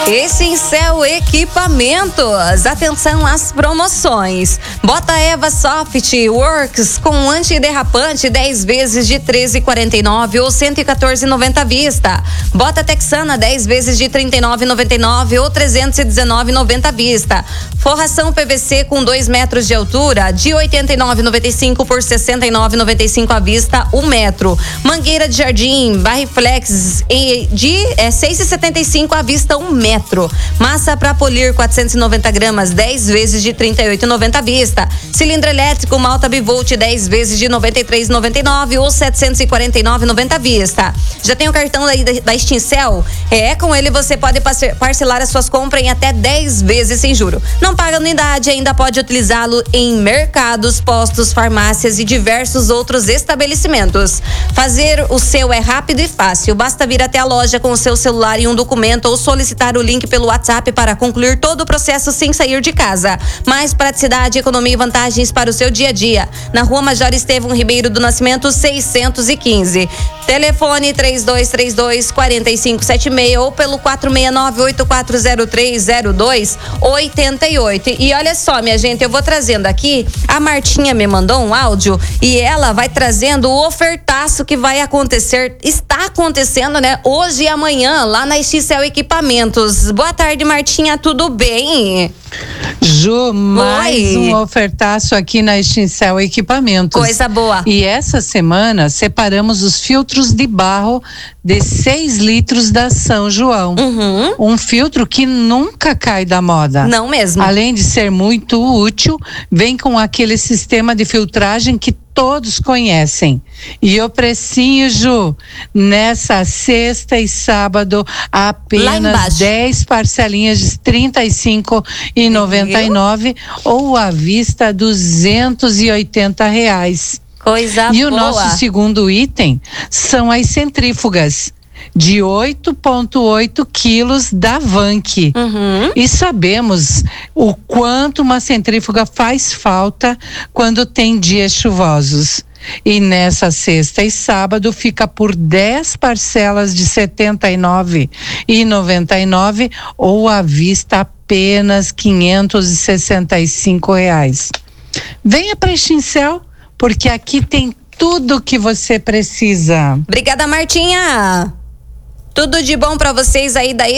Extincel Equipamentos. Atenção às promoções. Bota Eva Soft Works com antiderrapante 10 vezes de 13,49 ou 114,90 à vista. Bota Texana 10 vezes de 39,99 ou 319,90 à vista. Forração PVC com 2 metros de altura de 89,95 por 69,95 à vista, 1 metro. Mangueira de jardim Barriflex de 6,75 à vista, 1 metro. Massa para polir 490 gramas 10 vezes de 38,90 à vista. Cilindro elétrico Malta Bivolt 10 vezes de 93,99 ou 749,90 à vista. Já tem o cartão aí da Extincel? Com ele você pode parcelar as suas compras em até 10 vezes sem juro. Não paga anuidade, ainda pode utilizá-lo em mercados, postos, farmácias e diversos outros estabelecimentos. Fazer o seu é rápido e fácil. Basta vir até a loja com o seu celular e um documento ou solicitar o link pelo WhatsApp para concluir todo o processo sem sair de casa. Mais praticidade, economia e vantagens para o seu dia a dia. Na Rua Major Estevão Ribeiro do Nascimento 615. Telefone 3232-4576 ou pelo 469-8403-0288. E olha só, minha gente, eu vou trazendo aqui, a Martinha me mandou um áudio e ela vai trazendo o ofertaço que vai acontecer, está acontecendo, né? Hoje e amanhã, lá na Extincel Equipamentos. Boa tarde, Martinha, tudo bem? Ju, mais um ofertaço aqui na Extincel Equipamentos. Coisa boa. E essa semana separamos os filtros de barro de 6 litros da São João. Um filtro que nunca cai da moda. Não mesmo. Além de ser muito útil, vem com aquele sistema de filtragem que todos conhecem. E o precinho, Ju, nessa sexta e sábado, apenas 10 parcelinhas de R$35,99 ou à vista R$280. Coisa e boa. O nosso segundo item são as centrífugas de 8,8 quilos da Vank. E sabemos o quanto uma centrífuga faz falta quando tem dias chuvosos. E nessa sexta e sábado fica por 10 parcelas de R$79,99 ou à vista apenas R$565. Venha para Extincel, porque aqui tem tudo que você precisa. Obrigada, Martinha. Tudo de bom para vocês aí da